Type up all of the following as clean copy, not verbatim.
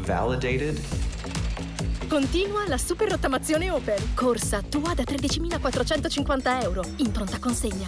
validated. Continua la super rottamazione Opel. Corsa tua da 13.450 euro. In pronta consegna.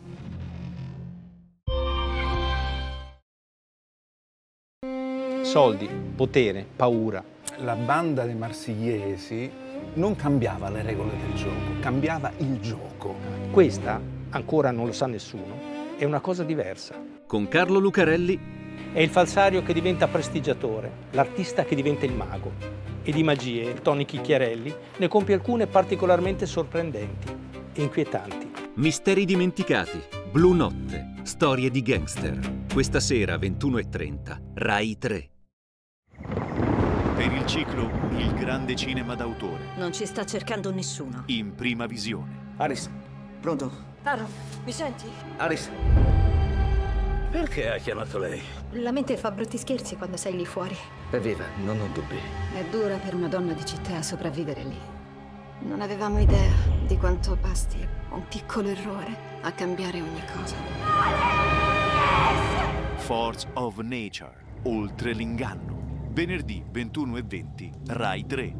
Soldi, potere, paura. La banda dei marsigliesi non cambiava le regole del gioco, cambiava il gioco. Questa, ancora non lo sa nessuno, è una cosa diversa. Con Carlo Lucarelli. È il falsario che diventa prestigiatore, l'artista che diventa il mago. E di magie, Tony Chicchiarelli ne compie alcune particolarmente sorprendenti e inquietanti. Misteri dimenticati, Blu Notte, storie di gangster. Questa sera 21:30, Rai 3. Per il ciclo Il grande cinema d'autore. Non ci sta cercando nessuno. In prima visione. Aris, pronto? Aaron, mi senti? Aris. Perché ha chiamato lei? La mente fa brutti scherzi quando sei lì fuori. Evviva, non ho dubbi. È dura per una donna di città sopravvivere lì. Non avevamo idea di quanto basti un piccolo errore a cambiare ogni cosa. Force of Nature. Oltre l'inganno. Venerdì 21:20, Rai 3.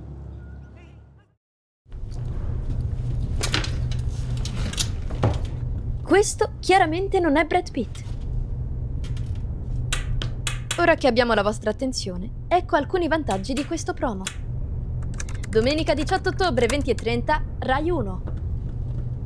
Questo chiaramente non è Brad Pitt. Ora che abbiamo la vostra attenzione, ecco alcuni vantaggi di questo promo. Domenica 18 ottobre 20:30, Rai 1.